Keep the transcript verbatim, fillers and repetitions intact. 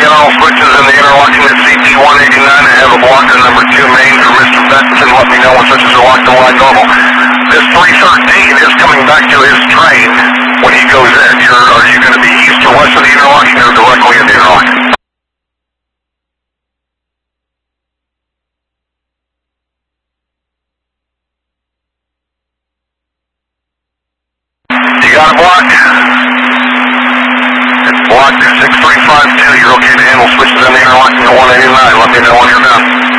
in all switches in the interlocking at C P one eighty-nine. I have a blocker number two main for Mister Benson. Let me know when switches are locked and line normal. This three thirteen is coming back to his train when he goes in. You're, are you going to be east or west of the interlocking or directly in the interlocking? You got a block? Block six three five two. You're okay to handle switches in the interlocking at one eighty-nine. Let me know when you're done.